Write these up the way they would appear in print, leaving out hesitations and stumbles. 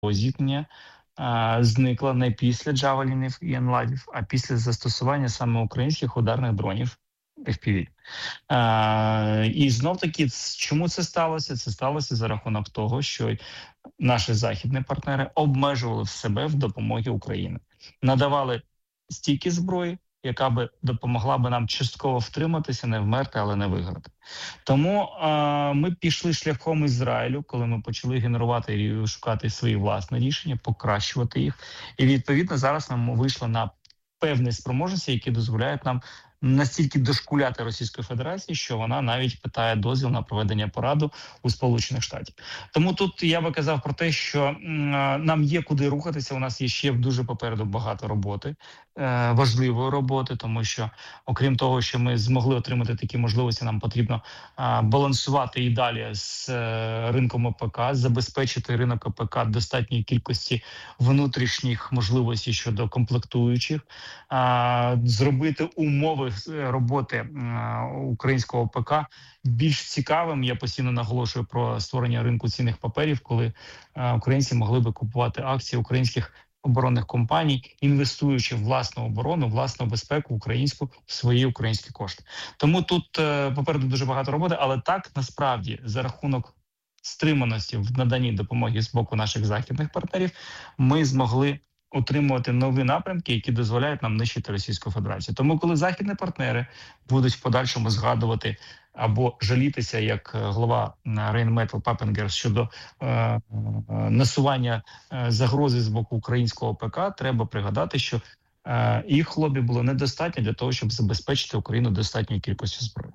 зіткнення зникла не після джавелінів і енладів, а після застосування саме українських ударних дронів FPV. І знов-таки, чому це сталося? Це сталося за рахунок того, що наші західні партнери обмежували себе в допомогі Україні. Надавали стільки зброї, яка би допомогла би нам частково втриматися, не вмерти, але не виграти. Тому ми пішли шляхом Ізраїлю, коли ми почали генерувати і шукати свої власні рішення, покращувати їх. І відповідно зараз ми вийшли на певні спроможності, які дозволяють нам настільки дошкуляти Російської Федерації, що вона навіть питає дозвіл на проведення параду у Сполучених Штатів. Тому тут я би казав про те, що нам є куди рухатися, у нас є ще дуже попереду багато роботи, важливої роботи, тому що, окрім того, що ми змогли отримати такі можливості, нам потрібно балансувати і далі з ринком ОПК, забезпечити ринок ОПК достатньої кількості внутрішніх можливостей щодо комплектуючих, зробити умови роботи українського ОПК більш цікавим. Я постійно наголошую про створення ринку цінних паперів, коли українці могли би купувати акції українських оборонних компаній, інвестуючи в власну оборону, власну безпеку українську в свої українські кошти. Тому тут попереду дуже багато роботи, але так насправді за рахунок стриманості в наданні допомоги з боку наших західних партнерів ми змогли отримувати нові напрямки, які дозволяють нам нищити Російську Федерацію. Тому коли західні партнери будуть в подальшому згадувати або жалітися, як голова Rheinmetall Papenger щодо насування загрози з боку українського ОПК, треба пригадати, що їх лобі було недостатньо для того, щоб забезпечити Україну достатньою кількістю зброї.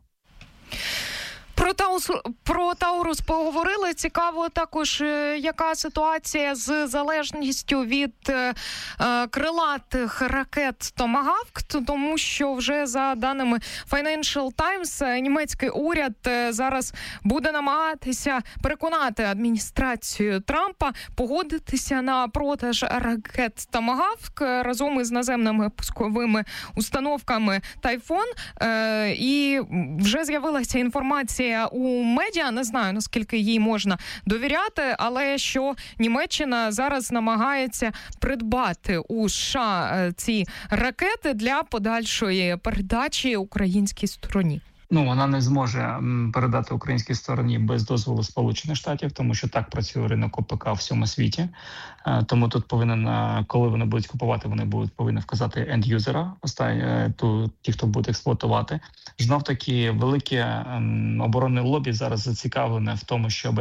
Про Таурус поговорили. Цікаво також, яка ситуація з залежністю від крилатих ракет «Томагавк», тому що вже за даними Financial Times, німецький уряд зараз буде намагатися переконати адміністрацію Трампа погодитися на продаж ракет «Томагавк» разом із наземними пусковими установками «Тайфун». І вже з'явилася інформація у медіа, не знаю, наскільки їй можна довіряти, але що Німеччина зараз намагається придбати у США ці ракети для подальшої передачі українській стороні. Вона не зможе передати українській стороні без дозволу Сполучених Штатів, тому що так працює ринок ОПК в всьому світі. Тому тут коли вони будуть купувати, вони повинні вказати енд-юзера, ті, хто буде експлуатувати. Знов-таки велике оборонне лобі зараз зацікавлене в тому, щоб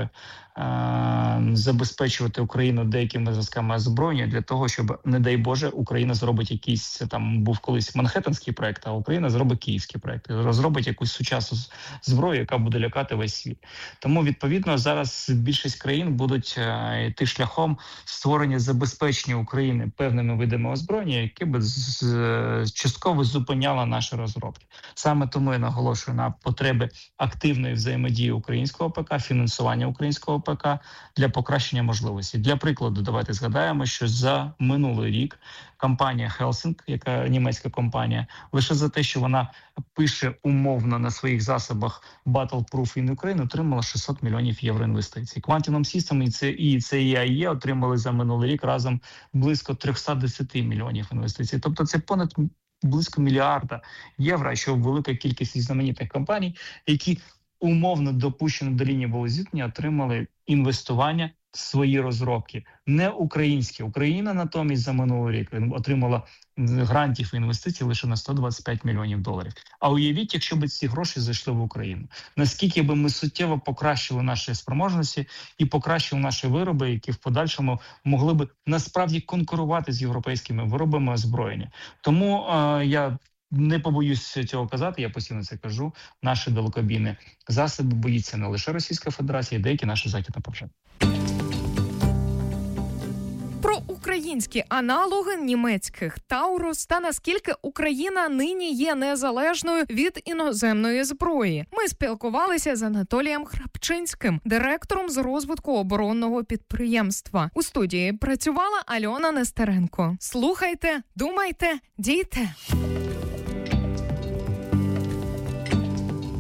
забезпечувати Україну деякими зразками озброєння для того, щоб, не дай Боже, Україна зробить якийсь, там був колись Манхеттенський проект, а Україна зробить київський проект, розробить якусь сучасну зброю, яка буде лякати весь світ. Тому, відповідно, зараз більшість країн будуть йти шляхом створення забезпечення України певними видами озброєння, які б частково зупиняло наші розробки. Саме тому я наголошую на потреби активної взаємодії українського ОПК, фінансування українського ОПК для покращення можливості. Для прикладу, давайте згадаємо, що за минулий рік компанія Helsing, яка німецька компанія, лише за те, що вона пише умовно на своїх засобах Battle Proof in Ukraine, отримала 600 мільйонів євро інвестицій. Quantum System і CIE отримали за минулий рік разом близько 310 мільйонів інвестицій. Тобто це понад близько мільярда євро, що велика кількість знаменитих компаній, які умовно допущені до лінії бойового зіткнення, отримали інвестування в свої розробки. Не українські. Україна натомість за минулий рік отримала грантів і інвестицій лише на 125 мільйонів доларів. А уявіть, якщо б ці гроші зайшли в Україну. Наскільки би ми суттєво покращили наші спроможності і покращили наші вироби, які в подальшому могли би насправді конкурувати з європейськими виробами озброєння. Тому я не побоюсь цього казати, я постійно це кажу. Наші далекобійні засоби боїться не лише Російська Федерація, а й деякі наші західні партнери. Про українські аналоги німецьких Таурус та наскільки Україна нині є незалежною від іноземної зброї. Ми спілкувалися з Анатолієм Храпчинським, директором з розвитку оборонного підприємства. У студії працювала Альона Нестеренко. Слухайте, думайте, дійте.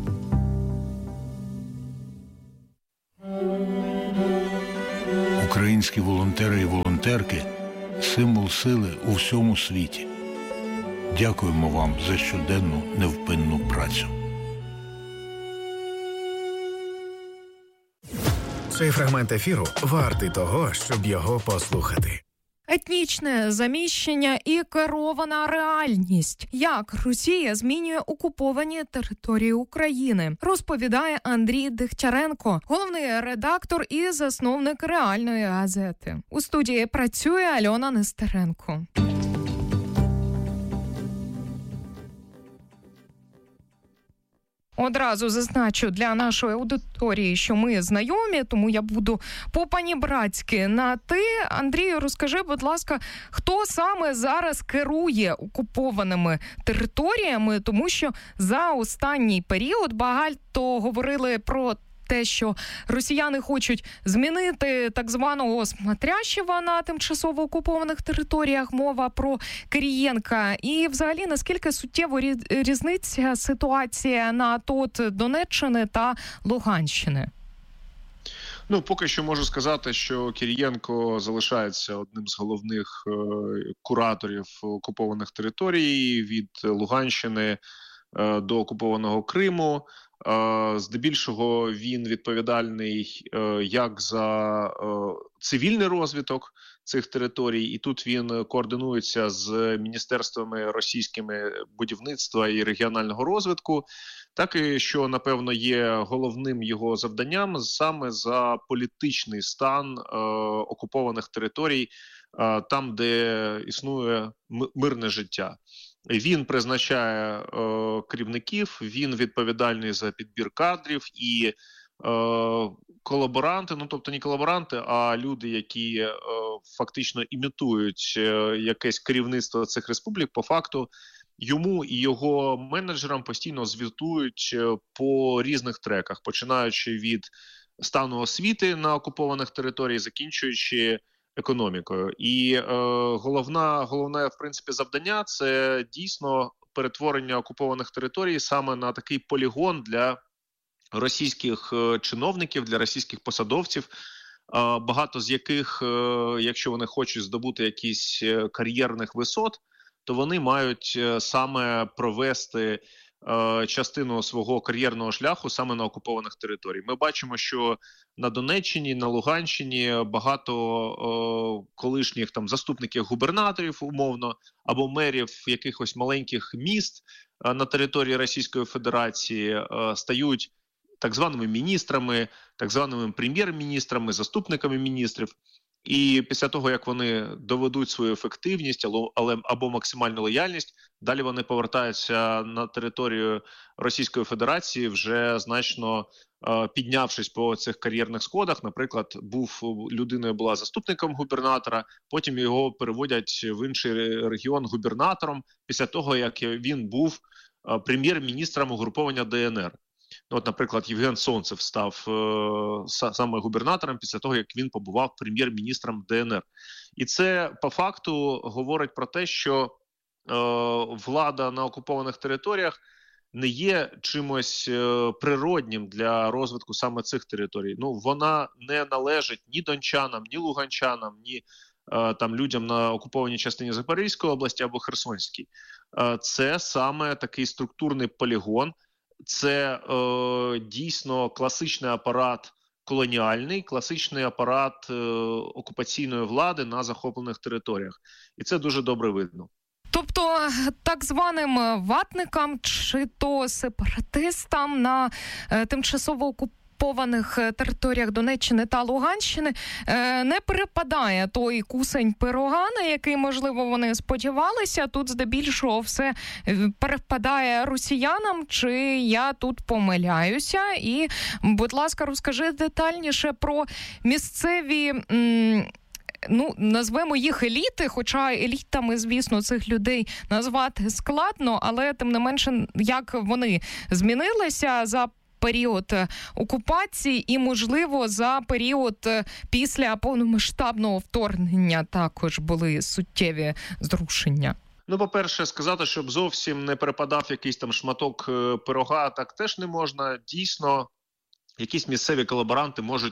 Україна українські волонтери і волонтерки – символ сили у всьому світі. Дякуємо вам за щоденну невпинну працю. Цей фрагмент ефіру вартий того, щоб його послухати. Етнічне заміщення і керована реальність. Як Росія змінює окуповані території України, розповідає Андрій Дегтяренко, головний редактор і засновник «Реальної газети». У студії працює Альона Нестеренко. Одразу зазначу для нашої аудиторії, що ми знайомі, тому я буду по-панібратськи на «ти». Андрію, розкажи, будь ласка, хто саме зараз керує окупованими територіями, тому що за останній період багато говорили про те, що росіяни хочуть змінити так званого смотрящего на тимчасово окупованих територіях, мова про Кирієнка. І взагалі, наскільки суттєво різниця ситуація на ТОТ Донеччини та Луганщини? Ну, поки що можу сказати, що Кирієнко залишається одним з головних кураторів окупованих територій від Луганщини до окупованого Криму. Здебільшого він відповідальний як за цивільний розвиток цих територій, і тут він координується з міністерствами російськими будівництва і регіонального розвитку, так і що, напевно, є головним його завданням саме за політичний стан окупованих територій, там, де існує мирне життя. Він призначає керівників, він відповідальний за підбір кадрів і колаборанти, ну тобто не колаборанти, а люди, які фактично імітують якесь керівництво цих республік, по факту йому і його менеджерам постійно звітують по різних треках, починаючи від стану освіти на окупованих територіях, закінчуючи економікою. І головне, в принципі, завдання – це дійсно перетворення окупованих територій саме на такий полігон для російських чиновників, для російських посадовців, багато з яких, якщо вони хочуть здобути якісь кар'єрних висот, то вони мають саме провести частину свого кар'єрного шляху саме на окупованих територіях. Ми бачимо, що на Донеччині, на Луганщині багато колишніх там заступників губернаторів, умовно, або мерів якихось маленьких міст на території Російської Федерації стають так званими міністрами, так званими прем'єр-міністрами, заступниками міністрів. І після того, як вони доведуть свою ефективність або максимальну лояльність, далі вони повертаються на територію Російської Федерації, вже значно піднявшись по цих кар'єрних сходах. Наприклад, людиною була заступником губернатора, потім його переводять в інший регіон губернатором, після того, як він був прем'єр-міністром угруповання ДНР. От, наприклад, Євген Сонцев став саме губернатором після того, як він побував прем'єр-міністром ДНР. І це, по факту, говорить про те, що влада на окупованих територіях не є чимось природнім для розвитку саме цих територій. Ну, вона не належить ні дончанам, ні луганчанам, ні там людям на окупованій частині Запорізької області або Херсонській. Це саме такий структурний полігон. Це дійсно класичний апарат колоніальний, класичний апарат окупаційної влади на захоплених територіях. І це дуже добре видно. Тобто так званим ватникам чи то сепаратистам на тимчасово окупованих територіях Донеччини та Луганщини не перепадає той кусень пирога, на який, можливо, вони сподівалися. Тут здебільшого все перепадає росіянам, чи я тут помиляюся? І, будь ласка, розкажи детальніше про місцеві... назвемо їх еліти, хоча елітами, звісно, цих людей назвати складно, але тим не менше, як вони змінилися за період окупації і, можливо, за період після повномасштабного вторгнення також були суттєві зрушення. Ну, по-перше, сказати, щоб зовсім не перепадав якийсь там шматок пирога, так теж не можна. Дійсно, якісь місцеві колаборанти можуть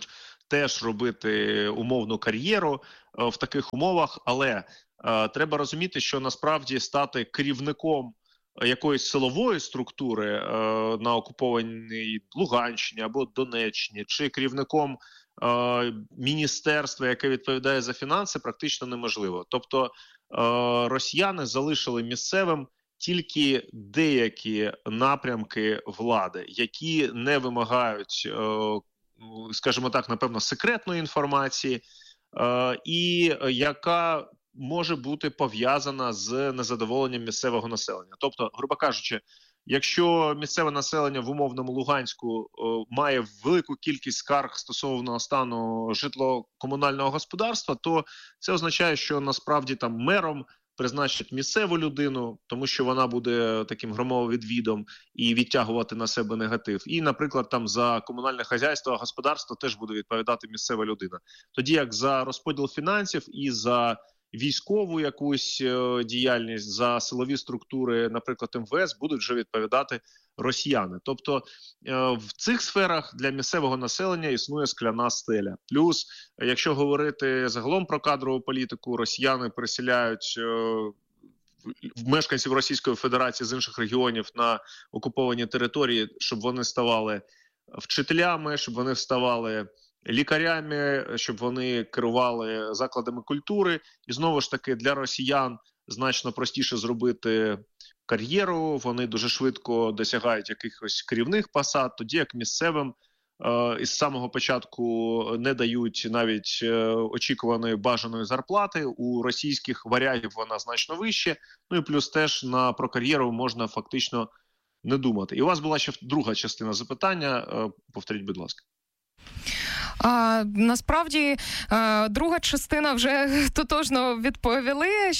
теж робити умовну кар'єру в таких умовах, але треба розуміти, що насправді стати керівником якоїсь силової структури на окупованій Луганщині або Донеччині, чи керівником міністерства, яке відповідає за фінанси, практично неможливо. Тобто росіяни залишили місцевим тільки деякі напрямки влади, які не вимагають, скажімо так, напевно, секретної інформації, і яка може бути пов'язана з незадоволенням місцевого населення. Тобто, грубо кажучи, якщо місцеве населення в умовному Луганську має велику кількість скарг стосовно стану житлово-комунального господарства, то це означає, що насправді там мером призначать місцеву людину, тому що вона буде таким громовідвідом і відтягувати на себе негатив. І, наприклад, там за комунальне хазяйство, господарство теж буде відповідати місцева людина. Тоді як за розподіл фінансів і за військову якусь діяльність, за силові структури, наприклад, МВС, будуть вже відповідати росіяни. Тобто в цих сферах для місцевого населення існує скляна стеля. Плюс, якщо говорити загалом про кадрову політику, росіяни переселяють мешканців Російської Федерації з інших регіонів на окуповані території, щоб вони ставали вчителями, щоб вони ставали лікарями, щоб вони керували закладами культури. І знову ж таки, для росіян значно простіше зробити кар'єру, вони дуже швидко досягають якихось керівних посад, тоді як місцевим із самого початку не дають навіть очікуваної бажаної зарплати. У російських варягів вона значно вище, ну і плюс теж про кар'єру можна фактично не думати. І у вас була ще друга частина запитання, повторіть, будь ласка. Насправді, друга частина вже тотожно відповіли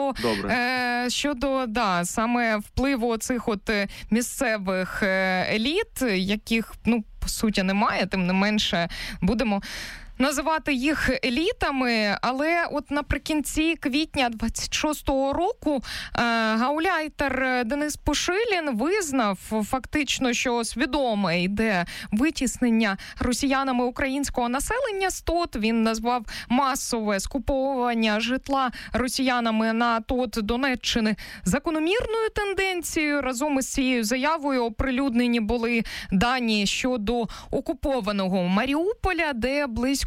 щодо саме впливу цих місцевих еліт, яких, по суті, немає, тим не менше будемо називати їх елітами, але наприкінці квітня 26-го року гауляйтер Денис Пушилін визнав фактично, що свідомо йде витіснення росіянами українського населення з ТОТ. Він назвав масове скуповування житла росіянами на ТОТ Донеччини закономірною тенденцією. Разом із цією заявою оприлюднені були дані щодо окупованого Маріуполя, де близько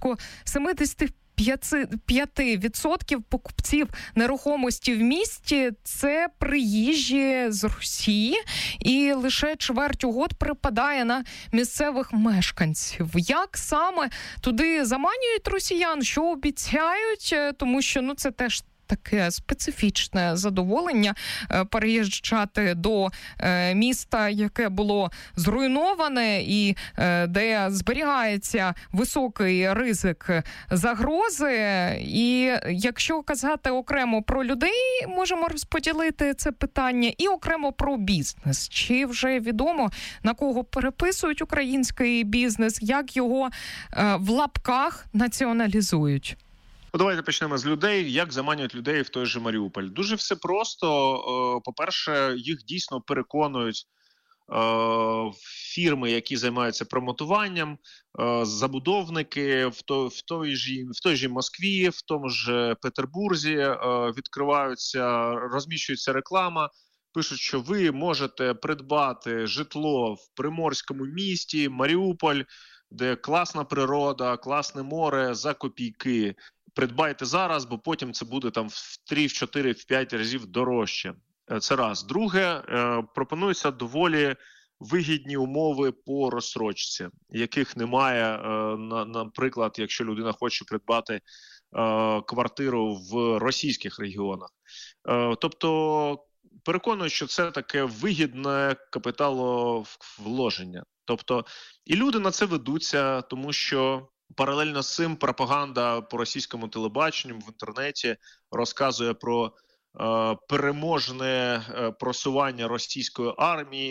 75% покупців нерухомості в місті – це приїжджі з Росії, і лише чверть угод припадає на місцевих мешканців. Як саме туди заманюють росіян, що обіцяють, тому що це теж таке специфічне задоволення переїжджати до міста, яке було зруйноване і де зберігається високий ризик загрози. І якщо казати окремо про людей, можемо розподілити це питання, і окремо про бізнес. Чи вже відомо, на кого переписують український бізнес, як його в лапках націоналізують? Давайте почнемо з людей. Як заманюють людей в той же Маріуполь? Дуже все просто. По-перше, їх дійсно переконують фірми, які займаються промотуванням, забудовники в той же Москві, в тому ж Петербурзі відкриваються, розміщується реклама, пишуть, що ви можете придбати житло в приморському місті Маріуполь, де класна природа, класне море за копійки. Придбайте зараз, бо потім це буде там в 3, в 4, в 5 разів дорожче. Це раз. Друге, пропонуються доволі вигідні умови по розстрочці, яких немає, наприклад, якщо людина хоче придбати квартиру в російських регіонах. Тобто переконую, що це таке вигідне капіталовложення. Тобто і люди на це ведуться, тому що паралельно з цим пропаганда по російському телебаченню в інтернеті розказує про переможне просування російської армії,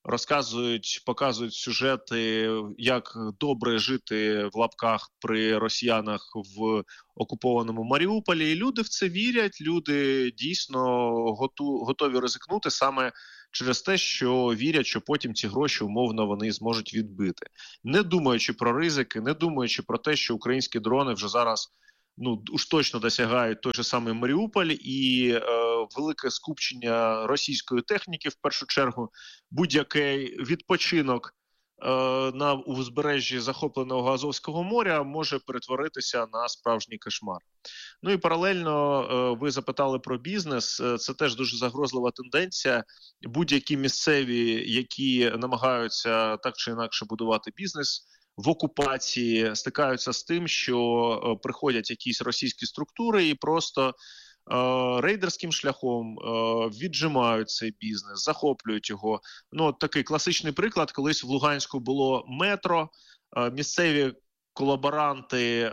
показують сюжети, як добре жити в лапках при росіянах в окупованому Маріуполі. І люди в це вірять, люди дійсно готові ризикнути саме через те, що вірять, що потім ці гроші умовно вони зможуть відбити. Не думаючи про ризики, не думаючи про те, що українські дрони вже зараз уж точно досягають той же самий Маріуполь, і велике скупчення російської техніки, в першу чергу, будь-який відпочинок на узбережжі захопленого Азовського моря може перетворитися на справжній кошмар. Ну і паралельно ви запитали про бізнес. Це теж дуже загрозлива тенденція. Будь-які місцеві, які намагаються так чи інакше будувати бізнес в окупації, стикаються з тим, що приходять якісь російські структури і просто рейдерським шляхом віджимають цей бізнес, захоплюють його. Такий класичний приклад. Колись в Луганську було метро, місцеві колаборанти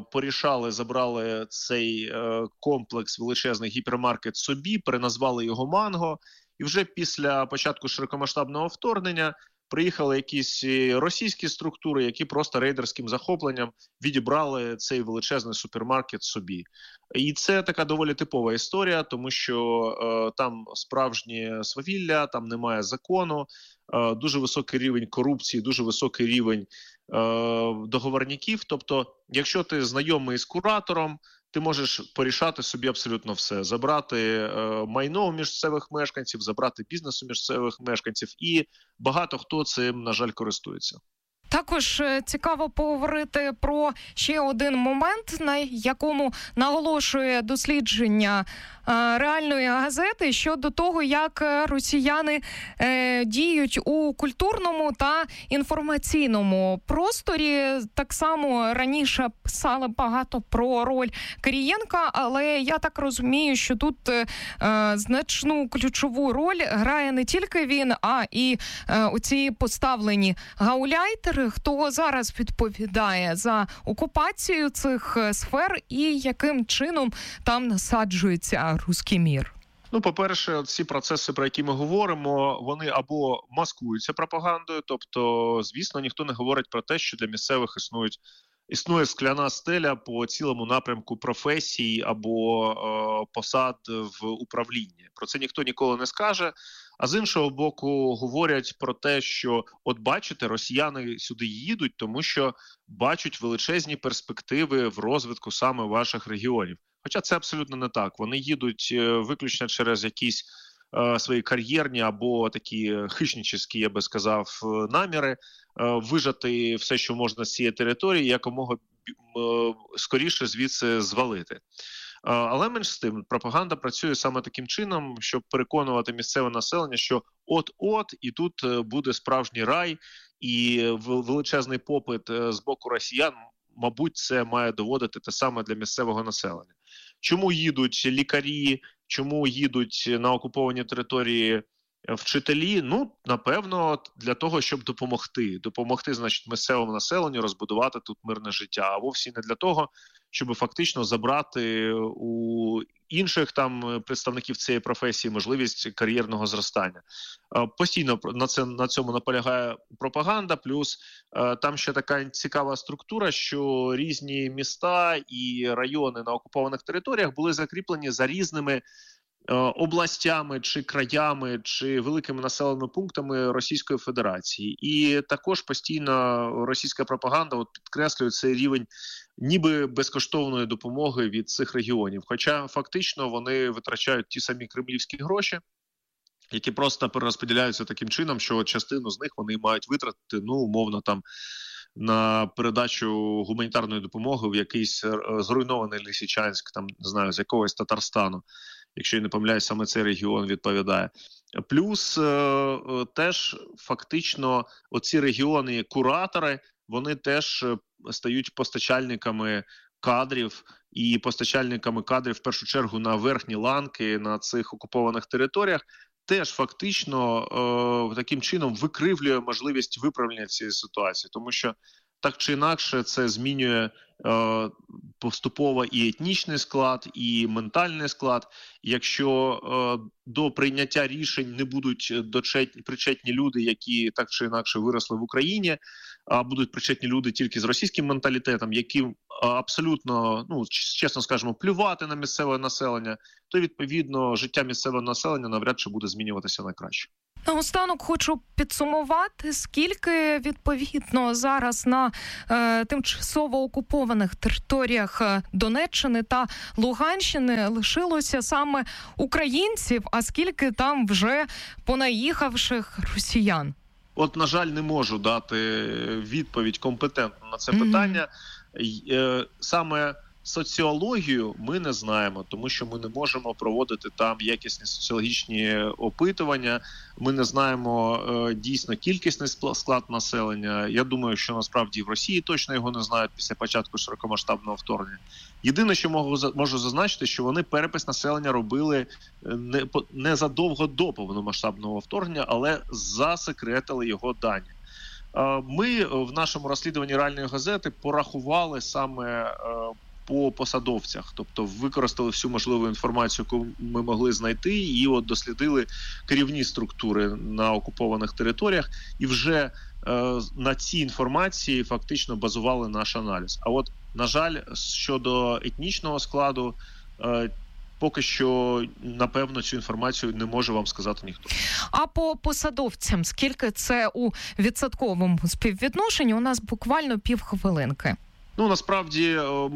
забрали цей комплекс, величезний гіпермаркет собі, переназвали його «Манго», і вже після початку широкомасштабного вторгнення приїхали якісь російські структури, які просто рейдерським захопленням відібрали цей величезний супермаркет собі. І це така доволі типова історія, тому що там справжнє свавілля, там немає закону, дуже високий рівень корупції, дуже високий рівень договорників. Тобто, якщо ти знайомий з куратором, ти можеш порішати собі абсолютно все. Забрати майно у місцевих мешканців, забрати бізнес у місцевих мешканців. І багато хто цим, на жаль, користується. Також цікаво поговорити про ще один момент, на якому наголошує дослідження реальної газети щодо того, як росіяни діють у культурному та інформаційному просторі. Так само раніше писали багато про роль Кирієнка, але я так розумію, що тут значну ключову роль грає не тільки він, а і оці поставлені гауляйтери. Хто зараз відповідає за окупацію цих сфер і яким чином там насаджується руський мір? По-перше, ці процеси, про які ми говоримо, вони або маскуються пропагандою, тобто, звісно, ніхто не говорить про те, що для місцевих існує скляна стеля по цілому напрямку професій або посад в управлінні. Про це ніхто ніколи не скаже. А з іншого боку, говорять про те, що от бачите, росіяни сюди їдуть, тому що бачать величезні перспективи в розвитку саме ваших регіонів. Хоча це абсолютно не так. Вони їдуть виключно через якісь свої кар'єрні або такі хищническі, я би сказав, наміри вижати все, що можна з цієї території, якомога скоріше звідси звалити. Але менш з тим, пропаганда працює саме таким чином, щоб переконувати місцеве населення, що от-от, і тут буде справжній рай, і величезний попит з боку росіян, мабуть, це має доводити те саме для місцевого населення. Чому їдуть лікарі, чому їдуть на окуповані території вчителі? Напевно, для того, щоб допомогти. Допомогти, значить, місцевому населенню розбудувати тут мирне життя, а вовсі не для того, щоб фактично забрати у інших там представників цієї професії можливість кар'єрного зростання. Постійно на цьому наполягає пропаганда, плюс там ще така цікава структура, що різні міста і райони на окупованих територіях були закріплені за різними областями чи краями, чи великими населеними пунктами Російської Федерації. І також постійно російська пропаганда підкреслює цей рівень ніби безкоштовної допомоги від цих регіонів. Хоча фактично вони витрачають ті самі кремлівські гроші, які просто перерозподіляються таким чином, що частину з них вони мають витратити, умовно, там, на передачу гуманітарної допомоги в якийсь зруйнований Лисичанськ, там, не знаю, з якогось Татарстану. Якщо я не помиляюсь, саме цей регіон відповідає. Плюс теж фактично оці регіони-куратори, вони теж стають постачальниками кадрів, і постачальниками кадрів в першу чергу на верхні ланки на цих окупованих територіях, теж фактично таким чином викривлює можливість виправлення цієї ситуації. Тому що так чи інакше це змінює поступово і етнічний склад, і ментальний склад. Якщо до прийняття рішень не будуть причетні люди, які так чи інакше виросли в Україні, а будуть причетні люди тільки з російським менталітетом, яким абсолютно, чесно скажемо, плювати на місцеве населення, то, відповідно, життя місцевого населення навряд чи буде змінюватися на краще. Наостанок хочу підсумувати, скільки, відповідно, зараз на тимчасово окупованих територіях Донеччини та Луганщини лишилося саме українців, а скільки там вже понаїхавших росіян? От, на жаль, не можу дати відповідь компетентну на це питання. Саме соціологію ми не знаємо, тому що ми не можемо проводити там якісні соціологічні опитування. Ми не знаємо дійсно кількісний склад населення. Я думаю, що насправді в Росії точно його не знають після початку широкомасштабного вторгнення. Єдине, що можу зазначити, що вони перепис населення робили незадовго до повномасштабного вторгнення, але засекретили його дані. Ми в нашому розслідуванні реальної газети порахували саме по посадовцях, тобто використали всю можливу інформацію, яку ми могли знайти, і от дослідили керівні структури на окупованих територіях, і вже на цій інформації фактично базували наш аналіз. А от, на жаль, щодо етнічного складу, поки що, напевно, цю інформацію не може вам сказати ніхто. А по посадовцям, скільки це у відсотковому співвідношенні? У нас буквально півхвилинки. Насправді,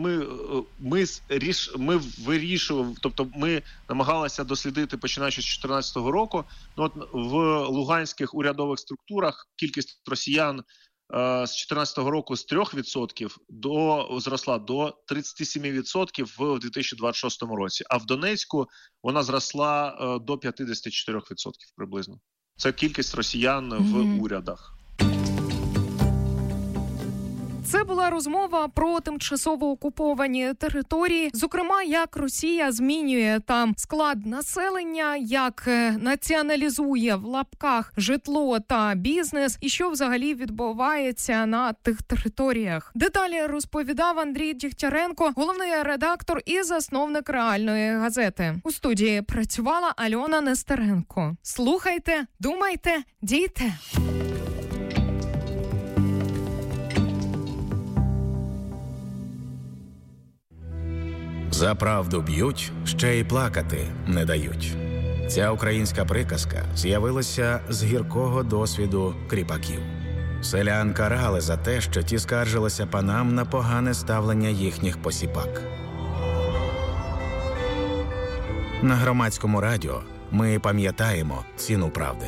ми вирішували, тобто ми намагалися дослідити, починаючи з 2014 року. В луганських урядових структурах кількість росіян з 2014 року з 3% зросла до 37% в 2026 році. А в Донецьку вона зросла до 54% приблизно. Це кількість росіян в урядах. Це була розмова про тимчасово окуповані території, зокрема, як Росія змінює там склад населення, як націоналізує в лапках житло та бізнес, і що взагалі відбувається на тих територіях. Деталі розповідав Андрій Дігтяренко, головний редактор і засновник реальної газети. У студії працювала Альона Нестеренко. Слухайте, думайте, дійте. За правду б'ють, ще й плакати не дають. Ця українська приказка з'явилася з гіркого досвіду кріпаків. Селян карали за те, що ті скаржилися панам на погане ставлення їхніх посіпак. На Громадському радіо ми пам'ятаємо ціну правди.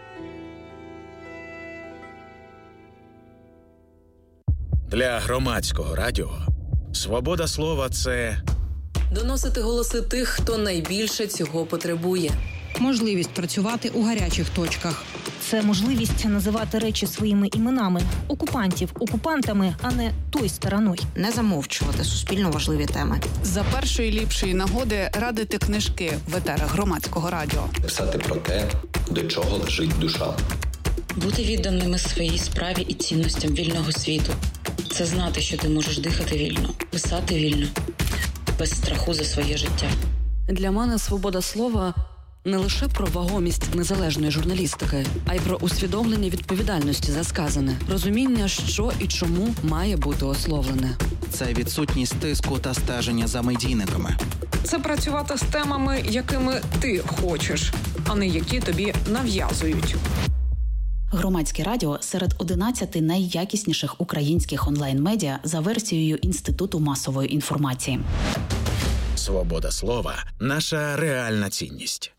Для Громадського радіо свобода слова – це доносити голоси тих, хто найбільше цього потребує. Можливість працювати у гарячих точках. Це можливість називати речі своїми іменами. Окупантів окупантами, а не той стороною. Не замовчувати суспільно важливі теми. За першої ліпшої нагоди радити книжки в етерах Громадського радіо. Писати про те, до чого лежить душа. Бути відданими своїй справі і цінностям вільного світу. Це знати, що ти можеш дихати вільно, писати вільно, без страху за своє життя. Для мене свобода слова не лише про вагомість незалежної журналістики, а й про усвідомлення відповідальності за сказане, розуміння, що і чому має бути ословлене. Це відсутність тиску та стеження за медійниками. Це працювати з темами, якими ти хочеш, а не які тобі нав'язують. Громадське радіо серед 11 найякісніших українських онлайн-медіа за версією Інституту масової інформації. Свобода слова – наша реальна цінність.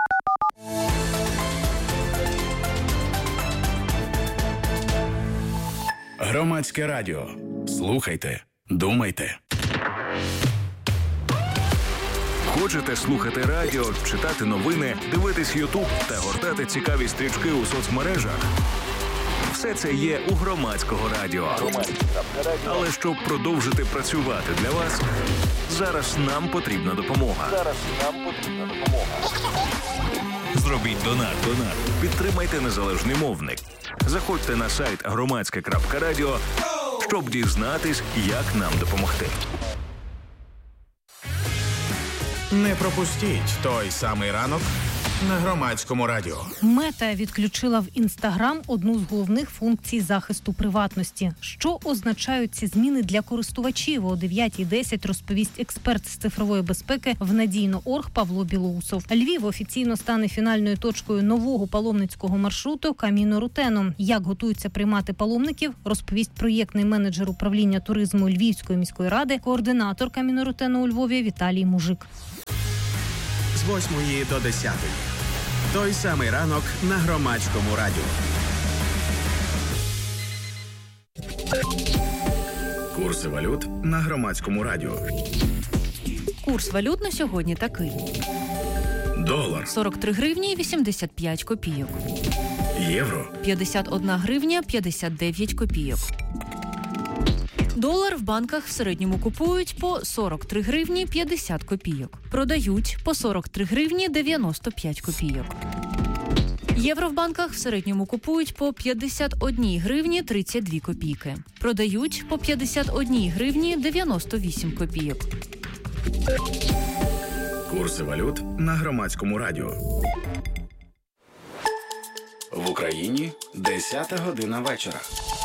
Громадське радіо. Слухайте, думайте. Хочете слухати радіо, читати новини, дивитись YouTube та гортати цікаві стрічки у соцмережах? Все це є у Громадського радіо. Але щоб продовжити працювати для вас, зараз нам потрібна допомога. Зробіть донат. Підтримайте незалежний мовник. Заходьте на сайт громадське.радіо, щоб дізнатись, як нам допомогти. Не пропустіть той самий ранок на Громадському радіо. Мета відключила в Інстаграм одну з головних функцій захисту приватності. Що означають ці зміни для користувачів? О 9:10 розповість експерт з цифрової безпеки в Надійно.орг Павло Білоусов. Львів офіційно стане фінальною точкою нового паломницького маршруту Каміно-Рутено. Як готуються приймати паломників, розповість проєктний менеджер управління туризму Львівської міської ради, координатор Каміно-Рутено у Львові Віталій Мужик. З 8 до 10. Той самий ранок на Громадському радіо. Курси валют на Громадському радіо. Курс валют на сьогодні такий. Долар 43 гривні 85 копійок. Євро 51 гривня 59 копійок. Долар в банках в середньому купують по 43 гривні 50 копійок. Продають по 43 гривні 95 копійок. Євро в банках в середньому купують по 51 гривні 32 копійки. Продають по 51 гривні 98 копійок. Курси валют на Громадському радіо. В Україні 10 година вечора.